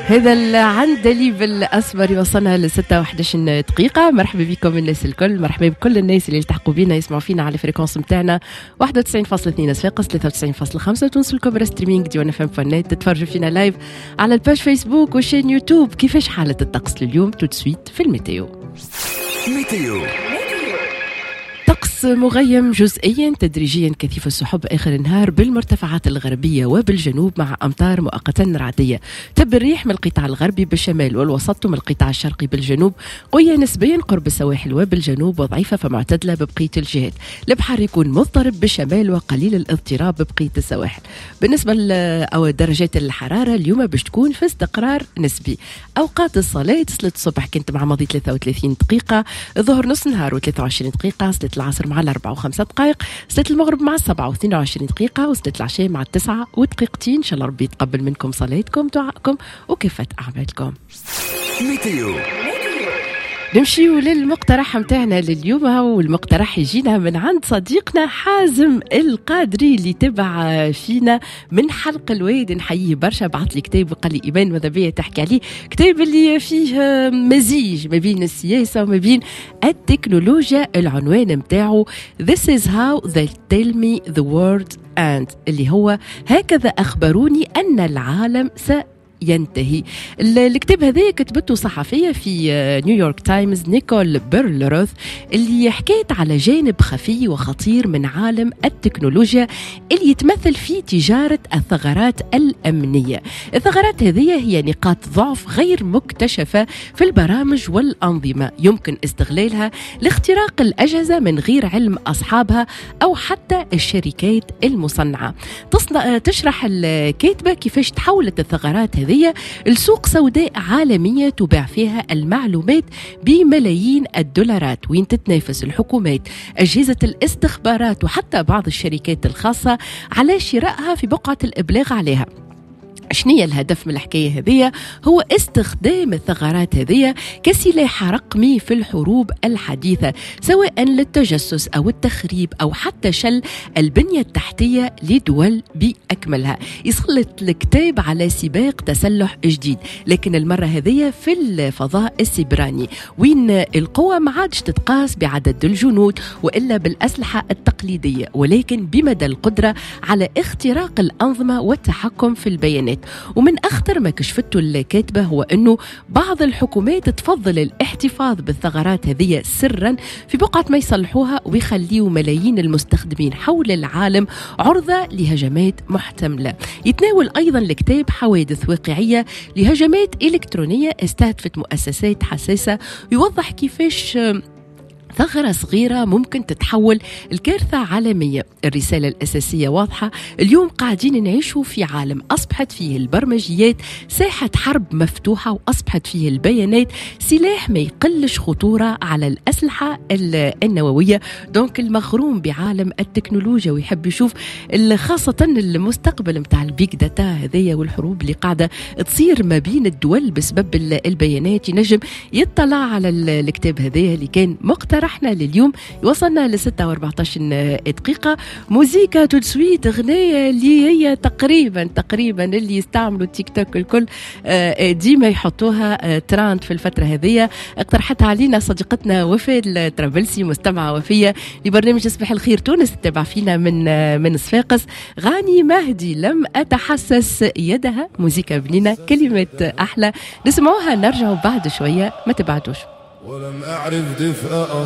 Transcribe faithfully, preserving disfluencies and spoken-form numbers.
هذا العندليب الأسمر يوصلنا لستة وحداش دقيقة. مرحبا بكم الناس الكل، مرحبا بكل الناس اللي التحقوا بينا يسمعوا فينا على فريكونس متاعنا واحد وتسعين فاصلة اثنين صفاقس ثلاثة وتسعين فاصلة خمسة تونس الكبرى ستريمينغ ديوان اف ام فنات. تتفرجوا فينا لايف على الباج فيسبوك وشين يوتيوب. كيفاش حالة الطقس لليوم؟ تو سويت في الميتيو. ميتيو طقس مغيم جزئيا تدريجيا كثيف السحب آخر النهار بالمرتفعات الغربية وبالجنوب مع أمطار مؤقتا رعدية. تب الريح من القطاع الغربي بالشمال والوسط ومن القطاع الشرقي بالجنوب، قوية نسبيا قرب السواحل وبالجنوب وضعيفة فمعتدلة ببقية الجهات. البحر يكون مضطرب بالشمال وقليل الاضطراب ببقية السواحل. بالنسبة أو درجات الحرارة اليوم باش تكون في استقرار نسبي. أوقات الصلاة صلاة الصبح كنت مع ماضي ثلاثة وثلاثين دقيقة، الظهر نص نهار و23 دقيقة، صلاة العصر مع الأربعة وخمسة دقائق، صلاة المغرب مع السبعة واثنين وعشرين دقيقة، وصلاة العشاء مع التسعة ودقيقتين. إن شاء الله ربي يتقبل منكم صلاتكم دعائكم وكافة أعمالكم. ميتيو نمشيو للمقترح متاعنا لليوم، والمقترح يجينا من عند صديقنا حازم القادري اللي تبع فينا من حلق الواد. نحييه برشا، بعث لي كتاب وقال لي إيمان ماذا بيا تحكي عليه، كتاب اللي فيه مزيج ما بين السياسة وما بين التكنولوجيا. العنوان متاعه This is how they tell me the world and اللي هو هكذا أخبروني أن العالم س ينتهي. الكتاب هذا كتبته صحفية في نيويورك تايمز نيكول بيرلروث، اللي حكيت على جانب خفي وخطير من عالم التكنولوجيا اللي يتمثل في تجارة الثغرات الأمنية. الثغرات هذه هي نقاط ضعف غير مكتشفة في البرامج والأنظمة يمكن استغلالها لاختراق الأجهزة من غير علم أصحابها أو حتى الشركات المصنعة. تصنع تشرح الكاتبة كيفاش تحولت الثغرات هذه السوق سوداء عالمية تباع فيها المعلومات بملايين الدولارات، وين تتنافس الحكومات، أجهزة الاستخبارات وحتى بعض الشركات الخاصة على شرائها في بقعة الإبلاغ عليها. شنية الهدف من الحكاية هذه؟ هو استخدام الثغرات هذه كسلاح رقمي في الحروب الحديثة، سواء للتجسس أو التخريب أو حتى شل البنية التحتية لدول بأكملها. يسلط الكتاب على سباق تسلح جديد، لكن المرة هذه في الفضاء السيبراني، وين القوة ما عادش تتقاس بعدد الجنود وإلا بالأسلحة التقليدية، ولكن بمدى القدرة على اختراق الأنظمة والتحكم في البيانات. ومن أخطر ما كشفته الكاتبة هو أنه بعض الحكومات تفضل الاحتفاظ بالثغرات هذه سرا في بقعة ما يصلحوها ويخليوا ملايين المستخدمين حول العالم عرضة لهجمات محتملة. يتناول أيضا الكتاب حوادث واقعية لهجمات إلكترونية استهدفت مؤسسات حساسة، يوضح كيفاش ثغرة صغيرة ممكن تتحول الكارثة عالمية. الرسالة الأساسية واضحة، اليوم قاعدين نعيشوا في عالم أصبحت فيه البرمجيات ساحة حرب مفتوحة، وأصبحت فيه البيانات سلاح ما يقلش خطورة على الأسلحة النووية. دونك المغروم بعالم التكنولوجيا ويحب يشوف خاصة المستقبل متاع البيك داتا هذية والحروب اللي قاعدة تصير ما بين الدول بسبب البيانات، ينجم يطلع على الكتاب هذية اللي كان مقترح احنا لليوم. وصلنا لستة واربعتاش دقيقة موزيكا تو سويت، اغنية اللي هي تقريبا تقريبا اللي يستعملوا التيك توك الكل ديما يحطوها تراند في الفترة هذه. اقترحتها علينا صديقتنا وفاء الطرابلسي، مستمعة وفية لبرنامج صباح الخير تونس، تتابع فينا من من صفاقس. غاني مهدي لم أتحسس يدها، موزيكا بنينة كلمات أحلى، نسمعوها نرجعوا بعد شوية، ما تبعدوش. ولم أعرف دفء